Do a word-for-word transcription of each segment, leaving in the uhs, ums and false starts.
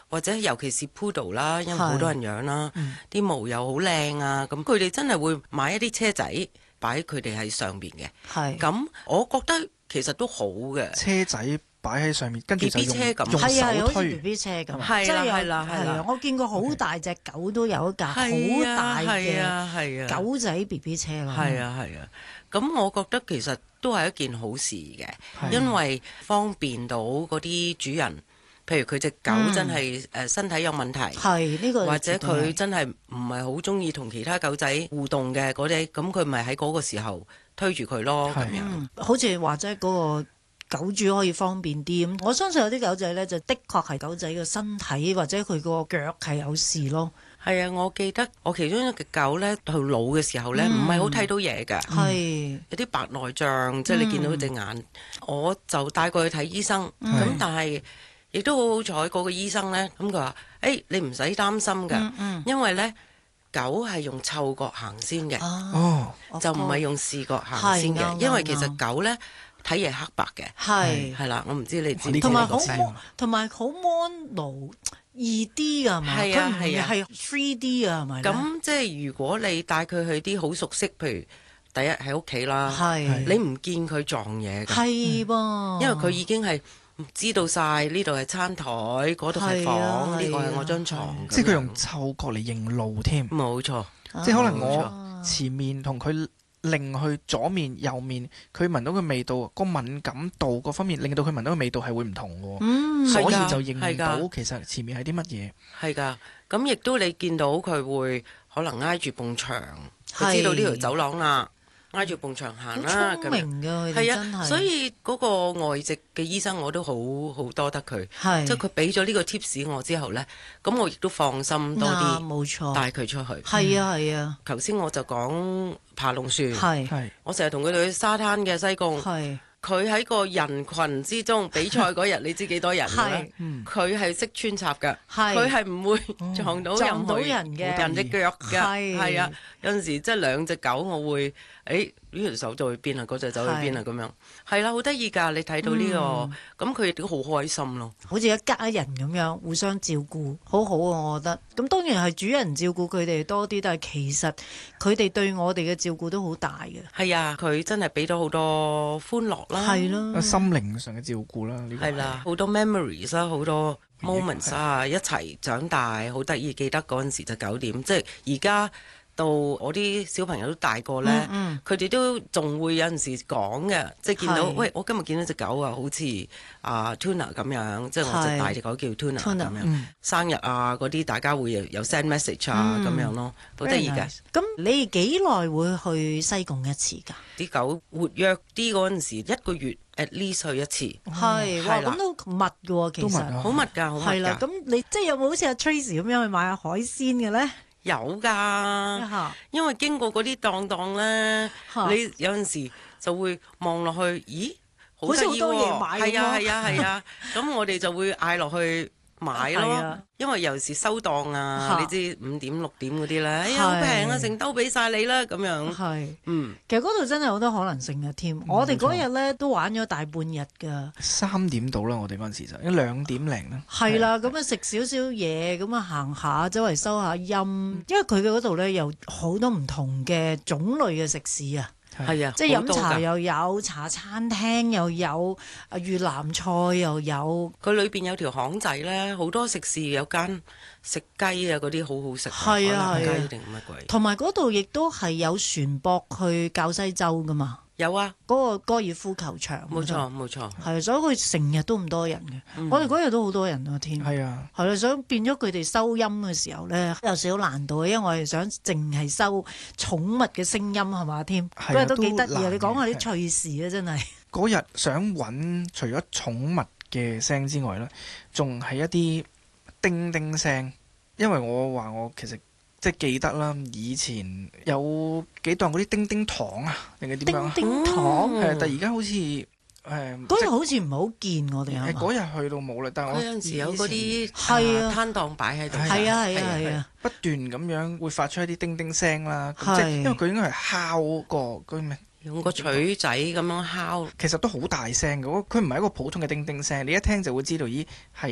或者尤其是 Poodle 啦，因為好多人養啦，啲、嗯、毛又好靚啊，咁佢哋真係會買一啲車仔擺佢哋喺上邊嘅。係咁，我覺得其實都好嘅車仔。擺喺上面，跟住就用 B B 車咁， 用手推， 好似 B B 車咁， 係啦係啦係啦。 我見過好大隻狗都有一架好大嘅狗仔 B B 車咯。 係啊係啊，咁我覺得其實都係一件好事嘅，因為方便到嗰啲主人，譬如佢隻狗真係誒身體有問題，係呢個，或者佢真係唔係好中意同其他狗仔互動嘅嗰啲，咁佢咪喺嗰個時候推住佢咯咁樣。 好似話齋嗰個。狗主可以方便啲咁，我相信有啲狗仔呢，就的確係狗仔嘅身體或者佢個腳係有事咯。 係啊，我記得我其中一隻狗呢，到老嘅時候呢，唔係好睇到嘢㗎，係、嗯、有啲白內障，即係、嗯、你見到隻眼，我就帶過去睇醫生，咁、嗯、但係亦都好好彩，嗰個醫生呢，咁佢話：誒、欸、你唔使擔心㗎、嗯嗯，因為呢，狗係用嗅覺行先嘅，哦，就唔係用視覺行先嘅，因為其實狗呢。睇嘢黑白嘅，係係啦，我唔知你知唔知。 同埋好同埋好 mono 二 D 㗎係嘛？係啊係啊，係 three D 啊係咪？ 咁即係如果你帶佢去啲好熟悉，譬如第一喺屋企啦，你唔見佢撞嘢嘅，係噃，因為佢已經係知道晒呢度係餐台，嗰度係房，呢個係我張床。 即係佢用嗅覺嚟認路添。 冇錯， 即係可能我前面同佢。令去左面右面，佢聞到嘅味道，個敏感度各方面，令到佢聞到嘅味道係會唔同嘅、嗯，所以就認唔到其實前面係啲乜嘢。係㗎，咁亦都你見到佢會可能挨住埲牆，佢知道呢條走廊啦。挨住埲牆行啦， 聰明㗎佢哋真係， 所以嗰個外籍嘅醫生我都好好多得佢，即係佢俾咗呢個 tips 我之後咧，咁我亦都放心多啲，冇錯，帶佢出去。係啊係啊，頭先我就講爬龍船，係，我成日同佢哋去沙灘嘅西貢，係。佢喺個人群之中比賽嗰日，你知幾多人咧？佢係識穿插㗎，佢係唔會撞到任何人嘅人隻腳㗎。係啊，有陣時即係兩隻狗，我會誒呢條手就去邊啊，嗰隻走去邊啊咁樣。係啦，好得意㗎！你睇到呢個，咁佢亦都好開心咯。好似一家人咁樣互相照顧，好好啊！我覺得。咁當然係主人照顧佢哋多啲，但係其實佢哋對我哋嘅照顧都好大嘅。係啊，佢真係俾咗好多歡樂啦，係咯， 心靈上嘅照顧啦，呢個係啦，好多 memories 啦，好多 moments 啊，一齊長大，好得意。記得嗰陣時就九點，即係而家。到我啲小朋友都大個咧，佢、嗯、哋、嗯、都仲會有陣時講嘅，即係見到喂，我今日見到隻狗啊，好似啊 Tuna 咁樣，即係我隻大隻狗叫 Tuna 咁樣、嗯，生日啊嗰啲大家會有 send message 啊咁、嗯、樣咯，好得意嘅。咁你幾耐會去西貢一次㗎？啲狗活躍啲嗰陣時，一個月 at least 去一次。係、嗯，哇，咁都密㗎喎，其實好密㗎，好密㗎。係啦，咁你即係有冇好似阿 Tracy 咁樣去買下海鮮嘅咧？有㗎，因為經過嗰啲檔檔咧，你有陣時就會望落去，咦，好似好多嘢買喎，係啊係啊係啊，咁我哋就會嗌落去買咯，因為有時收檔啊，你知五點六點嗰啲咧，哎呀好平啊，成兜俾晒你啦咁樣。係，嗯，其實嗰度真係好多可能性嘅添。我哋嗰日咧都玩咗大半日㗎。三點到啦，我哋嗰陣時就一兩點零啦。係啦，咁啊食少少嘢，咁啊行下周圍收下音，因為佢嘅嗰度咧有好多唔同嘅種類嘅食肆啊。係啊，即係飲茶又有茶餐廳，又有啊越南菜又有，佢裏邊有條巷仔咧，好多食肆，有間食雞啊嗰啲好好食，係啊係啊，定乜鬼？同埋嗰度亦都係有船駁去滘西洲噶嘛。有啊，嗰、那個高爾夫球場，冇錯冇錯，係啊，所以佢成日都咁多人嘅、嗯。我哋嗰日都好多人啊，添，係啊，係啦，所以變咗佢哋收音嘅時候咧，有少少難度，因為我哋想淨係收寵物嘅聲音係嘛，添，嗰日都幾得意啊！你講下啲趣事啊，真係嗰日想揾除咗寵物嘅聲之外咧，仲係一啲叮叮聲，因為我話我其實。即係記得啦，以前有幾檔嗰啲叮叮糖啊，定係點樣？叮叮糖係，但係而家好似誒嗰日好似唔係好見我哋啊。嗰日去到冇啦，但係我有陣時有嗰啲係啊攤檔擺喺度，係啊係啊係啊，不斷咁樣會發出一啲叮叮聲啦。即係因為佢應該係敲過嗰咩，用個錘仔咁樣敲，其實都好大聲嘅。佢唔係一個普通嘅叮叮聲，你一聽就會知道咦係。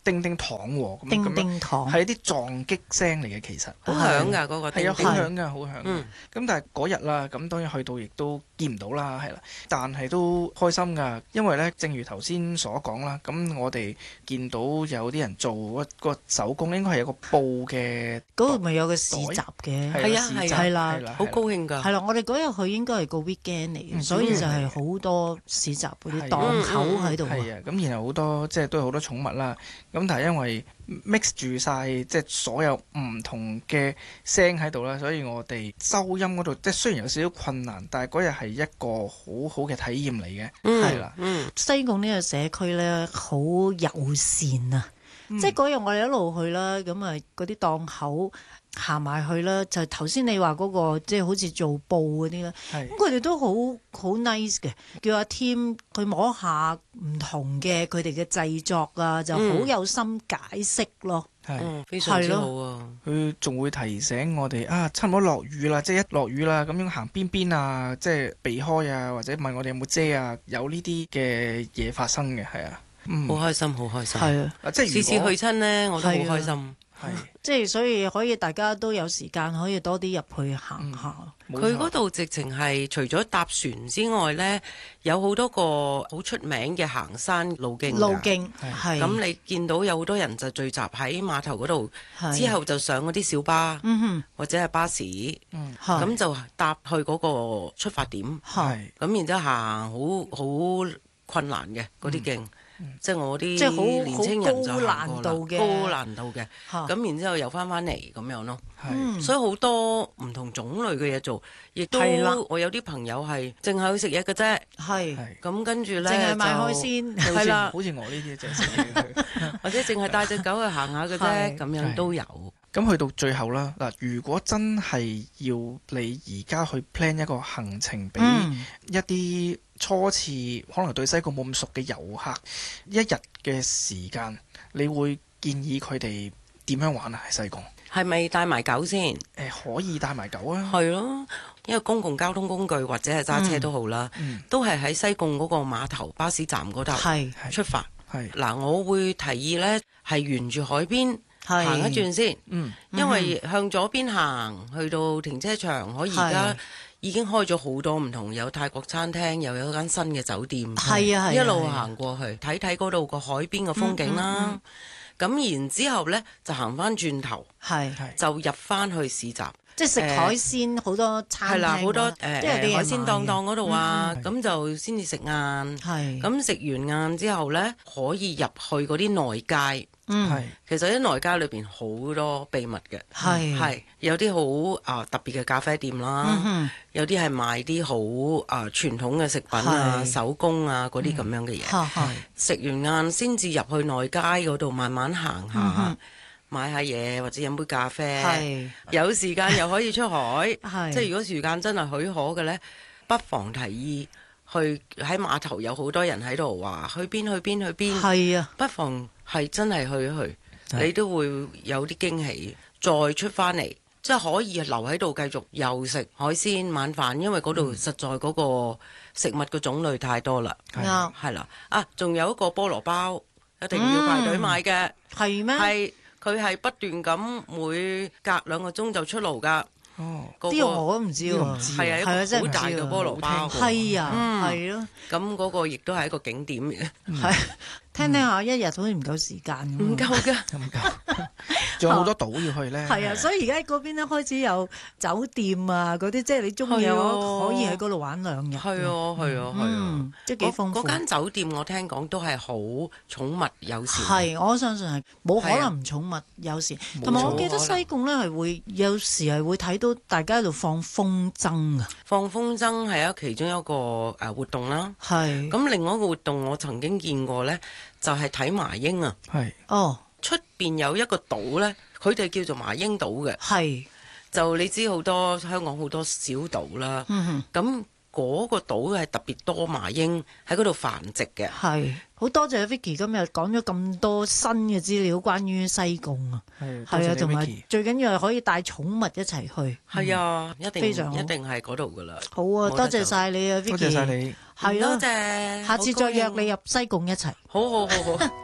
叮叮糖喎，咁叮叮糖係一啲撞擊聲嚟嘅，其實好響㗎嗰個叮係啊， 叮好響㗎，好響㗎。 嗯咁但係嗰日啦，咁當然去到亦都見唔到啦，係啦，但係都開心㗎，因為咧，正如頭先所講啦，咁我哋見到有啲人做一個手工，應該係有個布嘅， 嗰度咪有個市集嘅， 係啊市集係啦係啦， 好高興㗎。 係啦，我哋嗰日去應該係個 weekend 嚟嘅， 嗯所以就係好多市集嗰啲檔口喺度啊。 係啊，咁然後好多即係都有好多寵物啦，咁但係因為 mix 住晒即係所有唔同嘅聲喺度啦，所以我哋收音嗰度即係雖然有少少困難，但係嗰日係一個好好嘅體驗嚟嘅，係啦， 嗯， 西貢呢個社區咧好友善啊！ 嗯即係嗰日我哋一路去啦，咁啊嗰啲檔口行埋去啦，就頭先你話嗰個即係好似做布嗰啲咧， 係咁佢哋都好好 nice 嘅，叫阿 Tim 佢摸下唔同嘅佢哋嘅製作啊，就好有心解釋咯。 係。 嗯，非常之係咯好啊。 佢仲會提醒我哋啊，差唔多落雨啦，即係一落雨啦，咁樣行邊邊啊，即係避開啊，或者問我哋有冇遮啊，有呢啲嘅嘢發生嘅，係啊，嗯， 好開心，好開心。 係啊， 啊即係次次如果去親呢，我都好開心。 係即係所以可以大家都有時間可以多啲入去行下。 冇錯佢嗰度直情係除咗搭船之外呢，有好多個好出名嘅行山路徑㗎。 路徑係係咁你見到有好多人就聚集喺碼頭嗰度， 係之後就上嗰啲小巴嗯哼或者係巴士， 嗯係咁就搭去嗰個出發點。 係咁然之後行好好困難嘅嗰啲徑，即係我啲即係好年青人就好高行過啦難度嘅高難度嘅。 嚇咁然之後又翻返嚟咁樣咯。 係嗯所以好多唔同種類嘅嘢做，亦都係啦我有啲朋友係淨係去食嘢嘅啫。 係係咁跟住呢， 淨係賣就海鮮即係好似係啦， 好似我呢啲就係食嘢去。 或者淨係帶隻狗去行下嘅啫， 係咁樣都有。 咁去到最後啦，嗱，如果真係要你而家去 plan 一個行程俾嗯一啲初次可能對西貢冇咁熟嘅遊客，一日嘅時間，你會建議佢哋點樣玩啊？喺西貢， 係咪帶埋狗先？ 誒、可以帶埋狗啊， 係咯，因為公共交通工具或者係揸車都好啦， 嗯， 都係喺西貢嗰個碼頭巴士站嗰度係係出發。 係， 嗱，我會提議呢係沿住海邊係行一轉先， 嗯， 因為向左邊行去到停車場，我而係家已經開咗好多唔同，有泰國餐廳，又有一間新嘅酒店， 係啊係啊一路係啊行過去睇睇嗰度個海邊嘅風景啦。咁然之後呢，就行翻轉頭， 係係， 就入翻去市集。 即係食海鮮好多餐廳係啦，好多啊誒即係有啲嘢海鮮檔檔嗰度啊， 嗯咁就先至食晏。 係咁食完晏之後呢，可以入去嗰啲內街。 嗯係， 其實喺內街裏邊好多秘密嘅， 係係有啲好啊特別嘅咖啡店啦， 嗯哼有啲係賣啲好啊傳統嘅食品啊、 係手工啊嗰啲咁樣嘅嘢。 嚇嚇食完晏先至入去內街嗰度慢慢行下。 嗯哼買下嘢或者飲杯咖啡， 係有時間又可以出海， 係即係如果時間真係許可嘅呢，不妨提議去喺碼頭有好多人喺度話去邊去邊去邊， 係啊不妨係真係去一去， 係你都會有啲驚喜，再出翻嚟，即係可以留喺度繼續又食海鮮晚飯，因為嗰度實在嗰個食物嘅種類太多啦， 係啱係啦，啊，仲有一個菠蘿包，一定要排隊買嘅。 係咩？ 係佢係不斷咁每隔兩個鐘就出爐㗎， 哦， 個呢個我都唔知喎呢個唔，知係啊，一係啊真係唔知個好大嘅喎菠蘿包冇聽，過係啊， 嗯係咯， 咁嗰個亦都係一個景點嘅， 係聽聽下，一日好似唔夠時間咁。 唔夠㗎。 咁夠，仲有好多島要去咧， 係啊，所以而家嗰邊咧開始有酒店啊，嗰啲即係你中意係啊可以喺嗰度玩兩日。 係啊，係啊，係啊嗯，，即係幾豐富。 嗰間酒店我聽講都係好寵物友善， 係，我相信係冇可係啊能唔寵物友善。 冇同埋我錯記得西貢咧係會有時係會睇到大家喺度放風箏啊， 放風箏係啊其中一個誒活動啦。 係咁另外一個活動我曾經見過呢，就係睇麻鷹啊。 係哦出邊有一個島呢，佢哋叫做麻鷹島嘅。 係， 就你知好多香港好多小島啦， 嗯咁嗰個島係特別多麻鷹喺嗰度繁殖嘅。 哼，係好多謝 Vicky 今日講咗咁多新嘅資料關於西貢啊， 係， 係啊， 多謝你同埋 Vicky 最緊要係可以帶寵物一齊去。 係啊，一定非常好一定係嗰度噶啦。 好啊，多謝冇得走晒你啊多謝晒 ，Vicky。 你。 係多啊， 謝， 下次再約你入。 入西貢一齊。 好好好好。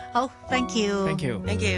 好，thank you。 Thank you。 Thank you。